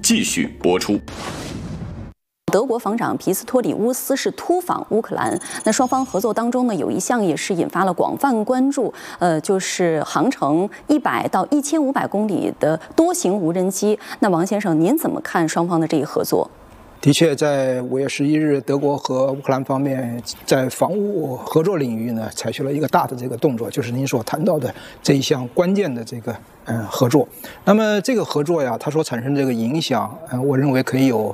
继续播出。 德国防长皮斯托里乌斯是突访乌克兰，那双方合作当中呢，有一项也是引发了广泛关注，就是航程100到1500公里的多型无人机。那王先生，您怎么看双方的这一合作？ 的确，在5月11日，德国和乌克兰方面在防务合作领域呢，采取了一个大的这个动作，就是您所谈到的这一项关键的这个合作。那么这个合作呀，它所产生的这个影响，我认为可以有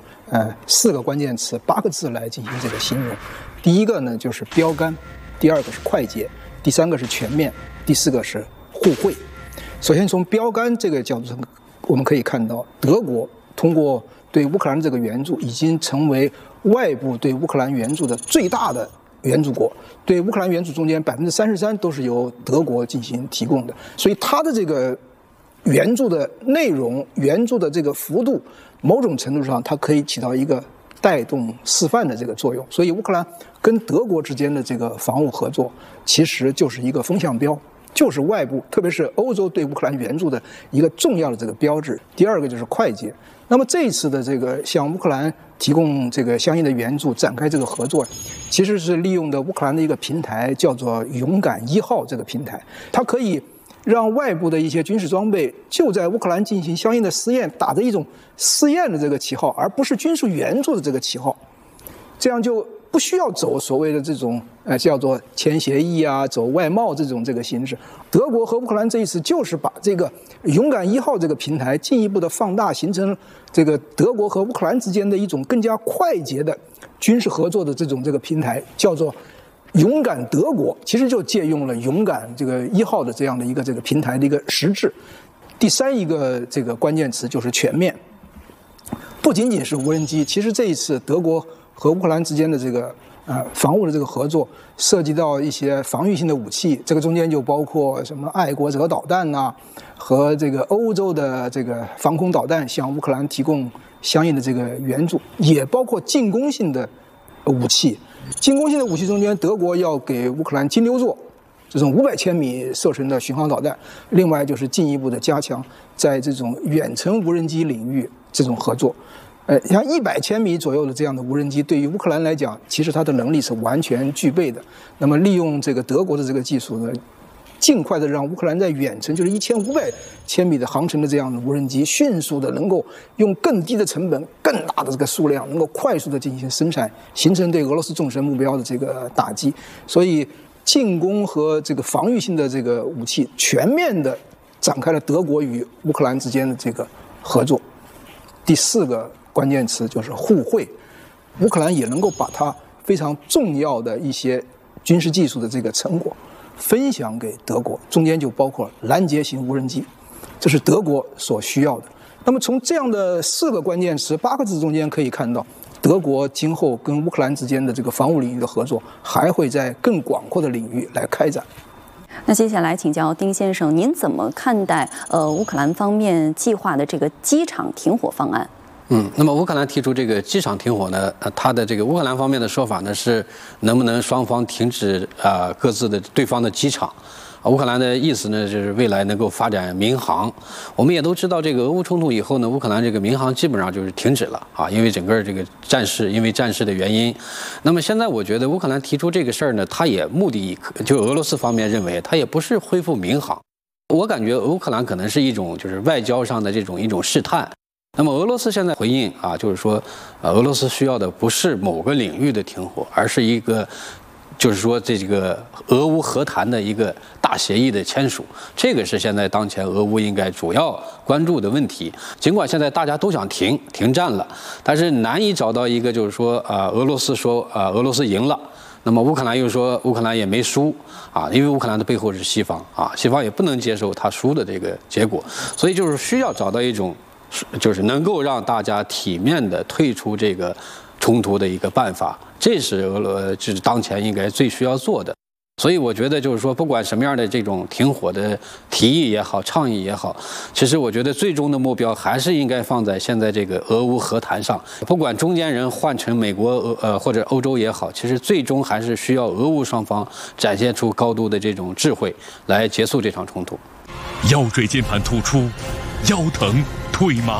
4个关键词8个字来进行这个形容。第一个呢就是标杆，第二个是快捷，第三个是全面，第四个是互惠。首先从标杆这个角度上，我们可以看到，德国通过对乌克兰这个援助，已经成为外部对乌克兰援助的最大的援助国。对乌克兰援助中间33%都是由德国进行提供的，所以它的这个援助的内容、援助的这个幅度，某种程度上它可以起到一个带动示范的这个作用。所以乌克兰跟德国之间的这个防务合作，其实就是一个风向标，就是外部，特别是欧洲对乌克兰援助的一个重要的这个标志。第二个就是快捷。那么这一次的这个向乌克兰提供这个相应的援助，展开这个合作，其实是利用的乌克兰的一个平台，叫做勇敢1号这个平台，它可以让外部的一些军事装备就在乌克兰进行相应的试验，打着一种试验的这个旗号，而不是军事援助的这个旗号，这样就不需要走所谓的这种叫做签协议啊、走外贸这个形式。德国和乌克兰这一次就是把这个勇敢1号这个平台进一步的放大，形成这个德国和乌克兰之间的一种更加快捷的军事合作的这个平台，叫做勇敢德国，其实就借用了勇敢这个1号的这样的一个这个平台的一个实质。第三一个这个关键词就是全面，不仅仅是无人机，其实这一次德国和乌克兰之间的这个防务的这个合作，涉及到一些防御性的武器，这个中间就包括什么爱国者导弹呐，和这个欧洲的这个防空导弹向乌克兰提供相应的这个援助，也包括进攻性的武器。进攻性的武器中间，德国要给乌克兰金牛座这种500千米射程的巡航导弹，另外就是进一步的加强在这种远程无人机领域这种合作。像100千米左右的这样的无人机，对于乌克兰来讲，其实它的能力是完全具备的。那么利用这个德国的这个技术呢，尽快的让乌克兰在远程，就是1500千米的航程的这样的无人机，迅速的能够用更低的成本、更大的这个数量，能够快速的进行生产，形成对俄罗斯纵深目标的这个打击。所以进攻和这个防御性的这个武器，全面的展开了德国与乌克兰之间的这个合作。第4个关键词就是互惠，乌克兰也能够把它非常重要的一些军事技术的这个成果分享给德国，中间就包括拦截型无人机，这是德国所需要的。那么从这样的4个关键词8个字中间可以看到，德国今后跟乌克兰之间的这个防务领域的合作还会在更广阔的领域来开展。 那接下来请教丁先生，您怎么看待乌克兰方面计划的这个机场停火方案？ 那么乌克兰提出这个机场停火呢，它的这个乌克兰方面的说法呢是能不能双方停止各自的对方的机场。乌克兰的意思呢，就是未来能够发展民航。我们也都知道，这个俄乌冲突以后呢，乌克兰这个民航基本上就是停止了因为整个这个因为战事的原因。那么现在我觉得乌克兰提出这个事儿呢，它也目的就俄罗斯方面认为，它也不是恢复民航。我感觉乌克兰可能是一种就是外交上的一种试探。那么俄罗斯现在回应就是说，俄罗斯需要的不是某个领域的停火，而是一个。就是说，这个俄乌和谈的一个大协议的签署，这个是现在当前俄乌应该主要关注的问题。尽管现在大家都想停战了，但是难以找到一个就是说，俄罗斯说俄罗斯赢了，那么乌克兰又说乌克兰也没输因为乌克兰的背后是西方西方也不能接受他输的这个结果，所以就是需要找到一种，就是能够让大家体面的退出这个冲突的一个办法，这是就是当前应该最需要做的。所以我觉得就是说，不管什么样的这种停火的提议也好、倡议也好，其实我觉得最终的目标还是应该放在现在这个俄乌和谈上。不管中间人换成美国或者欧洲也好，其实最终还是需要俄乌双方展现出高度的这种智慧来结束这场冲突。 腰椎间盘突出、腰疼、腿麻，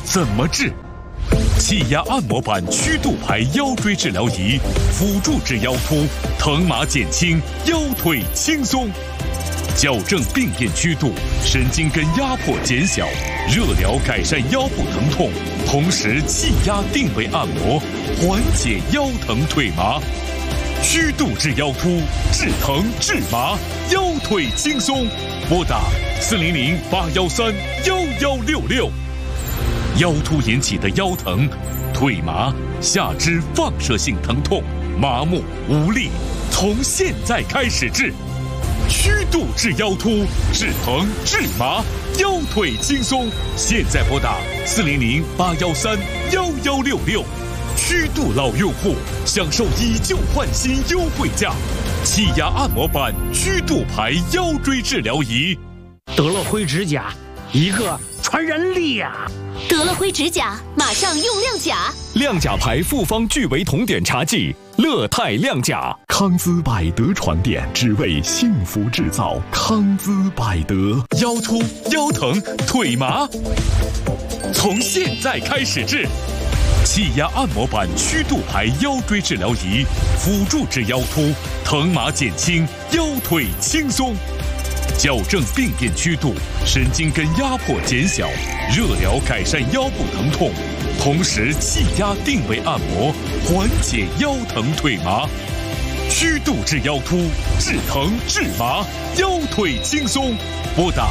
怎么治？气压按摩板曲度排腰椎治疗仪，辅助治腰突，疼麻减轻，腰腿轻松。矫正病变曲度，神经根压迫减小，热疗改善腰部疼痛，同时气压定位按摩，缓解腰疼腿麻。曲度治腰突，治疼治麻，腰腿轻松。拨打400-813-1166。腰突引起的腰疼、腿麻、下肢放射性疼痛、麻木无力，从现在开始治。曲度治腰突，治疼治麻，腰腿轻松。现在拨打400-813-1166。曲度老用户享受以旧换新优惠价，气压按摩板曲度排腰椎治疗仪。 得了灰指甲，一个传染力呀！ 得了灰指甲，马上用亮甲。 亮甲牌复方聚维酮碘茶剂，乐泰亮甲。 康姿百德床垫，只为幸福制造。康姿百德， 腰突、腰疼、腿麻，从现在开始治。气压按摩板曲度排腰椎治疗仪，辅助治腰突，疼麻减轻，腰腿轻松。矫正病变曲度，神经根压迫减小，热疗改善腰部疼痛，同时气压定位按摩，缓解腰疼腿麻。曲度治腰突，治疼治麻，腰腿轻松。拨打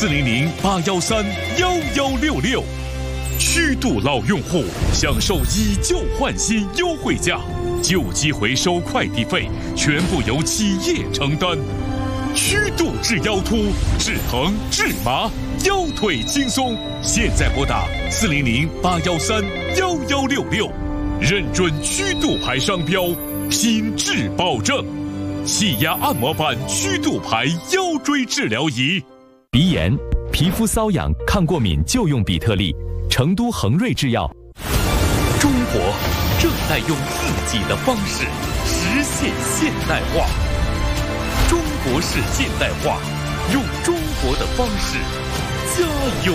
400-813-1166。曲度老用户享受以旧换新优惠价，旧机回收快递费全部由企业承担。曲度治腰突，治疼治麻，腰腿轻松。现在拨打400-813-1166，认准曲度牌商标，品质保证。气压按摩板曲度牌腰椎治疗仪。 鼻炎、皮肤瘙痒、抗过敏就用比特利。成都恒瑞制药。 中国正在用自己的方式实现现代化。中国式现代化，用中国的方式加油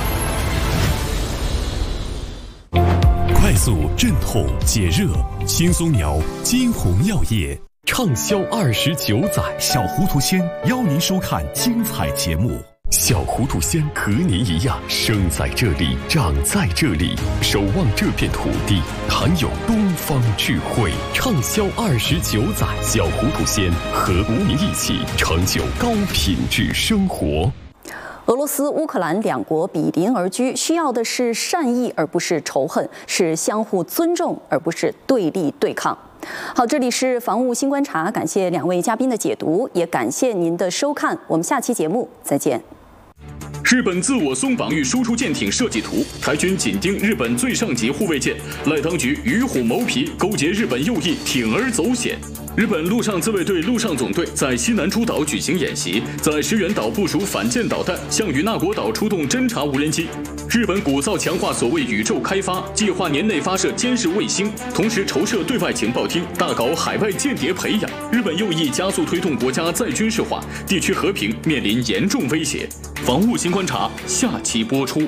干！ 快速镇痛解热，轻松疗金红药业畅销29载。小糊涂仙邀您收看精彩节目。小糊涂仙和您一样，生在这里，长在这里，守望这片土地，含有东方智慧。畅销29载，小糊涂仙和您一起成就高品质生活。 俄罗斯、乌克兰两国比邻而居，需要的是善意而不是仇恨，是相互尊重而不是对立对抗。好，这里是防务新观察，感谢两位嘉宾的解读，也感谢您的收看，我们下期节目再见。 日本自我松绑与输出舰艇设计图，台军紧盯日本最上级护卫舰，赖当局与虎谋皮，勾结日本右翼，铤而走险。日本陆上自卫队陆上总队在西南诸岛举行演习，在石垣岛部署反舰导弹，向与那国岛出动侦察无人机。日本鼓噪强化所谓宇宙开发，计划年内发射监视卫星，同时筹设对外情报厅，大搞海外间谍培养。日本右翼加速推动国家再军事化，地区和平面临严重威胁。防务新观察下期播出。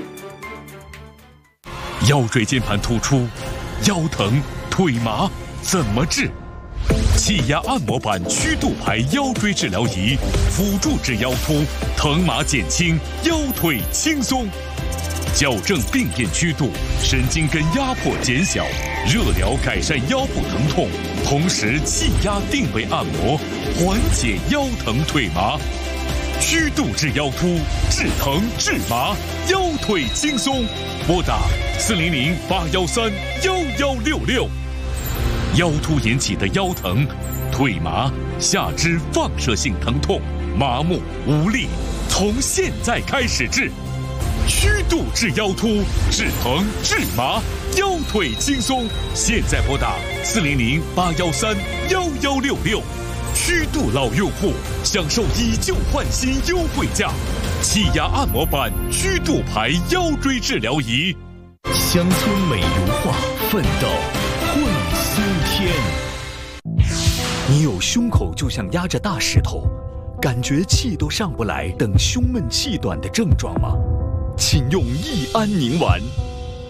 腰椎间盘突出，腰疼腿麻怎么治？气压按摩板曲度排腰椎治疗仪，辅助治腰突，疼麻减轻，腰腿轻松。矫正病变曲度，神经根压迫减小，热疗改善腰部疼痛，同时气压定位按摩，缓解腰疼腿麻。曲度治腰突，治疼治麻，腰腿轻松。拨打400-813-1166。腰突引起的腰疼、腿麻、下肢放射性疼痛、麻木无力，从现在开始治。曲度治腰突，治疼治麻，腰腿轻松。现在拨打400-813-1166。曲度老用户享受以旧换新优惠价，气压按摩板曲度排腰椎治疗仪。 乡村美如画，奋斗会苏天。 你有胸口就像压着大石头，感觉气都上不来，等胸闷气短的症状吗？请用益安宁丸，